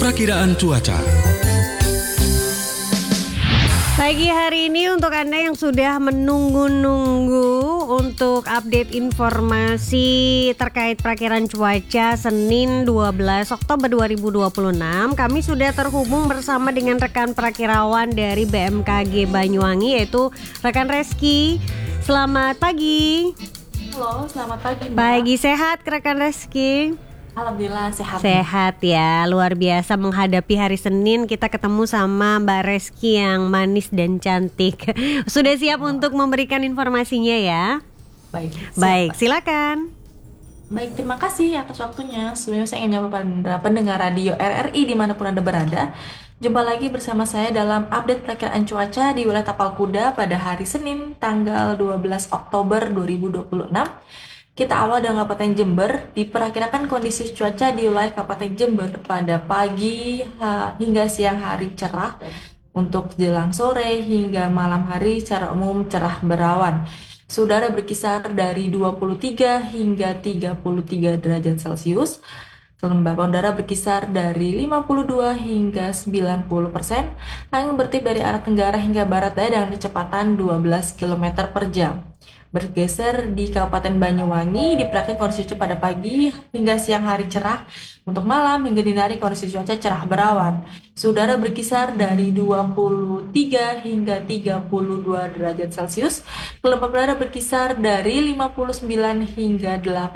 Perakiraan cuaca. Pagi hari ini untuk Anda yang sudah menunggu-nunggu untuk update informasi terkait perakiraan cuaca Senin 12 Oktober 2026, kami sudah terhubung bersama dengan rekan perakirawan dari BMKG Banyuwangi, yaitu rekan Reski. Selamat pagi. Halo, selamat pagi Mbak. Pagi, sehat rekan Reski? Alhamdulillah sehat. Sehat ya, luar biasa menghadapi hari Senin. Kita ketemu sama Mbak Reski yang manis dan cantik. Sudah siap untuk memberikan informasinya ya? Baik, silakan. Baik, terima kasih atas waktunya. Sebelumnya saya ingin menyapa para pendengar radio RRI dimanapun Anda berada. Jumpa lagi bersama saya dalam update perakiraan cuaca di wilayah Tapal Kuda pada hari Senin tanggal 12 Oktober 2026. Kita awal dengan Kabupaten Jember. Diperkirakan kondisi cuaca di wilayah Kabupaten Jember pada pagi hingga siang hari cerah, untuk jelang sore hingga malam hari secara umum cerah berawan. Udara berkisar dari 23 hingga 33 derajat Celcius. Kelembapan udara berkisar dari 52 hingga 90%. Angin bertiup dari arah tenggara hingga barat daya dengan kecepatan 12 km per jam. Bergeser di Kabupaten Banyuwangi, diperkirakan kondisi cuaca pada pagi hingga siang hari cerah, untuk malam hingga dini hari kondisi cuaca cerah berawan. Udara berkisar dari 23 hingga 32 derajat Celcius. Kelembapan udara berkisar dari 59 hingga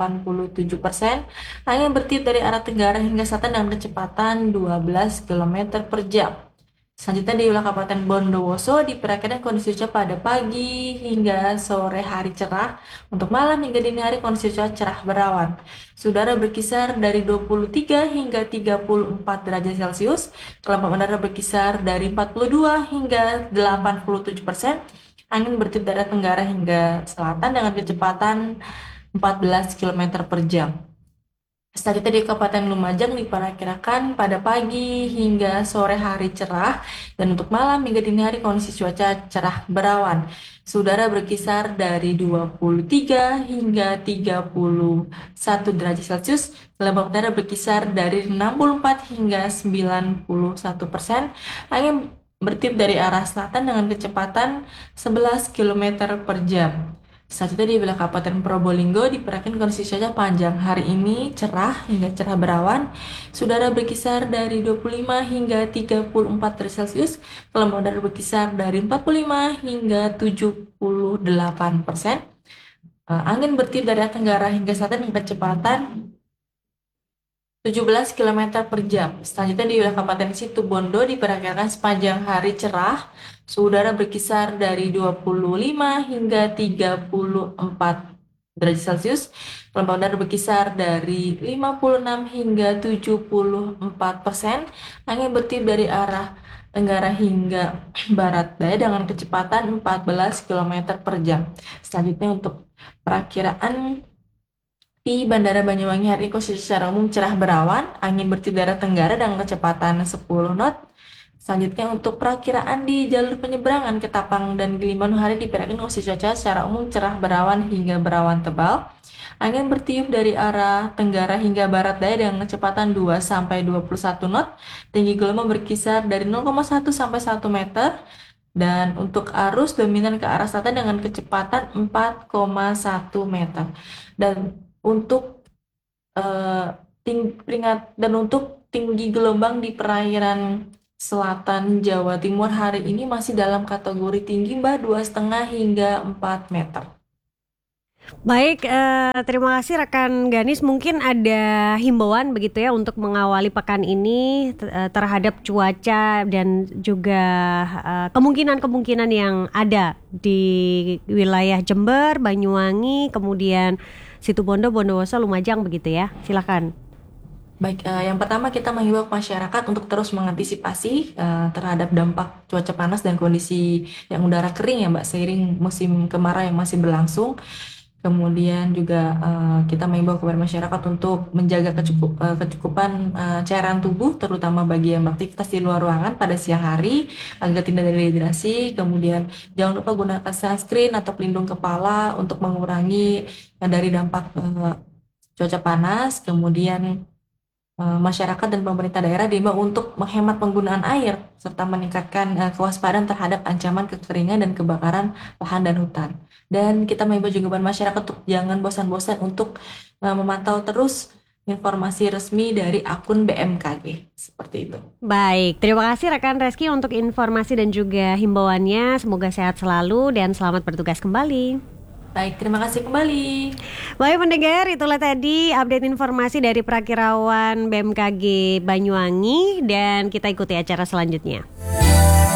87%. Angin bertiup dari arah tenggara hingga selatan dengan kecepatan 12 km per jam. Selanjutnya di wilayah Kabupaten Bondowoso diperkirakan kondisi cuaca pada pagi hingga sore hari cerah, untuk malam hingga dini hari kondisi cuaca cerah berawan. Udara berkisar dari 23 hingga 34 derajat Celcius. Kelembapan udara berkisar dari 42 hingga 87%. Angin bertiup dari tenggara hingga selatan dengan kecepatan 14 km per jam. Selanjutnya di Kabupaten Lumajang diperkirakan pada pagi hingga sore hari cerah, dan untuk malam hingga dini hari kondisi cuaca cerah berawan. Udara berkisar dari 23 hingga 31 derajat Celcius. Kelembapan udara berkisar dari 64 hingga 91%. Angin bertiup dari arah selatan dengan kecepatan 11 km per jam. Selanjutnya di wilayah Kabupaten Probolinggo diperkirakan kondisi cuaca panjang hari ini cerah hingga cerah berawan. Udara berkisar dari 25 hingga 34 derajat Celcius. Kelembapan udara berkisar dari 45 hingga 78%. Angin bertiup dari arah tenggara hingga selatan dengan kecepatan 17 km per jam. Selanjutnya di wilayah Kabupaten Situbondo diperkirakan sepanjang hari cerah. Suhu udara berkisar dari 25 hingga 34 derajat Celcius. Kelembapan udara berkisar dari 56 hingga 74%. Angin bertiup dari arah tenggara hingga barat daya dengan kecepatan 14 km per jam. Selanjutnya untuk perakiraan di Bandara Banyuwangi hari ini kondisi secara umum cerah berawan, angin bertiup dari arah tenggara dengan kecepatan 10 knot. Selanjutnya untuk perakiraan di jalur penyeberangan Ketapang dan Gilimanuk hari diperkirakan kondisi cuaca secara umum cerah berawan hingga berawan tebal. Angin bertiup dari arah tenggara hingga barat daya dengan kecepatan 2 sampai 21 knot. Tinggi gelombang berkisar dari 0,1 sampai 1 meter. Dan untuk arus dominan ke arah selatan dengan kecepatan 4,1 meter. Dan untuk tinggi gelombang di perairan selatan Jawa Timur hari ini masih dalam kategori tinggi Mbak, 2,5 hingga 4 meter. Baik, terima kasih rekan Ganis. Mungkin ada himbauan begitu ya untuk mengawali pekan ini terhadap cuaca dan juga kemungkinan-kemungkinan yang ada di wilayah Jember, Banyuwangi, kemudian Situbondo, Bondowoso, Lumajang begitu ya. Silakan. Baik, yang pertama kita menghimbau masyarakat untuk terus mengantisipasi terhadap dampak cuaca panas dan kondisi yang udara kering ya Mbak, seiring musim kemarau yang masih berlangsung. Kemudian juga kita mengimbau kepada masyarakat untuk menjaga kecukupan cairan tubuh, terutama bagi yang beraktivitas di luar ruangan pada siang hari agar tidak dehidrasi. Kemudian jangan lupa gunakan sunscreen atau pelindung kepala untuk mengurangi dari dampak cuaca panas. Kemudian masyarakat dan pemerintah daerah diimbau untuk menghemat penggunaan air serta meningkatkan kewaspadaan terhadap ancaman kekeringan dan kebakaran lahan dan hutan. Dan kita mengimbau juga buat masyarakat untuk jangan bosan-bosan untuk memantau terus informasi resmi dari akun BMKG. Seperti itu. Baik, terima kasih rekan Reski untuk informasi dan juga himbauannya. Semoga sehat selalu dan selamat bertugas kembali. Baik, terima kasih kembali. Baik pendengar, itulah tadi update informasi dari Prakirawan BMKG Banyuwangi dan kita ikuti acara selanjutnya.